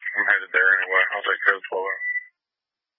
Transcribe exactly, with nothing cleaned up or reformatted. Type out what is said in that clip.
I'm headed there anyway. I'll take care of the twelve hours.